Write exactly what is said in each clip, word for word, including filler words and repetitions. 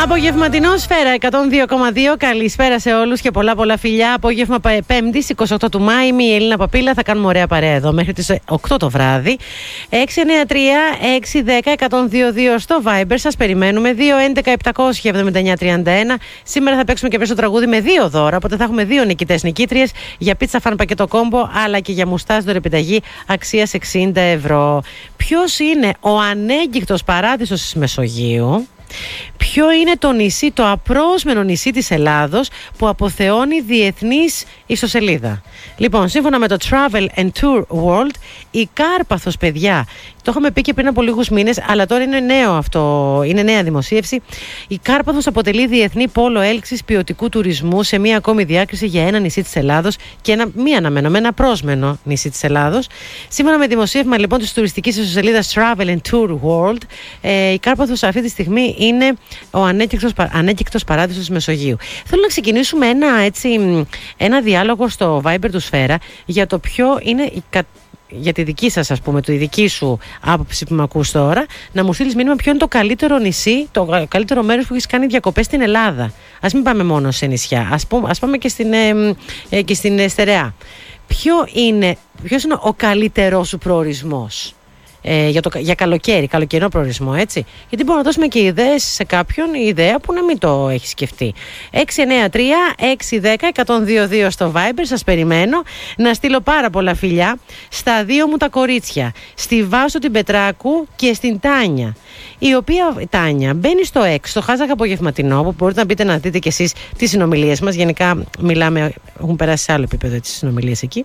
Απογευματινό Σφαίρα εκατόν δύο κόμμα δύο. Καλησπέρα σε όλους και πολλά πολλά φιλιά. Απόγευμα Πέμπτης εικοστή ογδόη του Μάη. Η Ελίνα Παπίλα, θα κάνουμε ωραία παρέα εδώ μέχρι τις οκτώ το βράδυ. έξι εννιά τρία έξι δέκα εκατόν δύο δύο στο Viber. Σας περιμένουμε. δύο έντεκα επτακόσια εβδομήντα εννιά τριάντα ένα. Σήμερα θα παίξουμε και πίσω τραγούδι με δύο δώρα. Οπότε θα έχουμε δύο νικητές νικήτριες για πίτσα φαν πακέτο κόμπο, αλλά και για μουστάζ δωρεπιταγή αξίας εξήντα ευρώ. Ποιος είναι ο ανέγκυχτος παράδεισος της Μεσογείου? Ποιο είναι το νησί, το απρόσμενο νησί της Ελλάδος που αποθεώνει διεθνής ιστοσελίδα? Λοιπόν, σύμφωνα με το Travel and Tour World, η Κάρπαθος, παιδιά, το είχαμε πει και πριν από λίγους μήνες, αλλά τώρα είναι νέο αυτό, είναι νέα δημοσίευση. Η Κάρπαθος αποτελεί διεθνή πόλο έλξης ποιοτικού τουρισμού σε μία ακόμη διάκριση για ένα νησί της Ελλάδος και ένα μη αναμενόμενο, ένα πρόσμενο νησί της Ελλάδος. Σύμφωνα με δημοσίευμα λοιπόν της τουριστικής ιστοσελίδας Travel and Tour World, ε, η Κάρπαθος αυτή τη στιγμή είναι ο ανέκυκτος, ανέκυκτος παράδεισος της Μεσογείου. Θέλω να ξεκινήσουμε ένα, έτσι, ένα διάλογο στο Viber του Σφαίρα για το ποιο είναι η κα... για τη δική σας, ας πούμε, τη δική σου άποψη που με ακούς τώρα, να μου στείλεις μήνυμα ποιο είναι το καλύτερο νησί, το καλύτερο μέρος που έχεις κάνει διακοπές στην Ελλάδα. Ας μην πάμε μόνο σε νησιά, ας, πούμε, ας πάμε και στην, ε, ε, και στην Στερεά. Ποιο είναι, ποιος είναι ο καλύτερός σου προορισμός? Ε, για, το, για καλοκαίρι, καλοκαιρινό προορισμό, έτσι. Γιατί μπορούμε να δώσουμε και ιδέες σε κάποιον, η ιδέα που να μην το έχει σκεφτεί. έξι εννιά τρία έξι δέκα εκατόν δύο δύο στο Viber, σας περιμένω. Να στείλω πάρα πολλά φιλιά στα δύο μου τα κορίτσια, στη Βάσο την Πετράκου και στην Τάνια. Η οποία Τάνια μπαίνει στο έξι, στο Χάζαχ απογευματινό, που μπορείτε να μπείτε να δείτε κι εσείς τις συνομιλίες μας. Γενικά μιλάμε, έχουν περάσει σε άλλο επίπεδο τις συνομιλίες εκεί.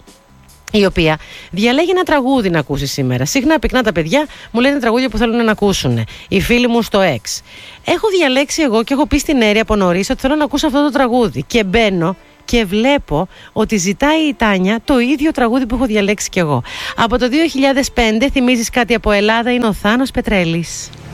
Η οποία διαλέγει ένα τραγούδι να ακούσει σήμερα. Συχνά πυκνά τα παιδιά μου λένε τραγούδια που θέλουν να ακούσουν. Οι φίλοι μου στο X. Έχω διαλέξει εγώ και έχω πει στην Έρη από νωρίς ότι θέλω να ακούσω αυτό το τραγούδι. Και μπαίνω και βλέπω ότι ζητάει η Τάνια το ίδιο τραγούδι που έχω διαλέξει κι εγώ. Από το δύο χιλιάδες πέντε, θυμίζεις κάτι από Ελλάδα, είναι ο Θάνος Πετρέλης.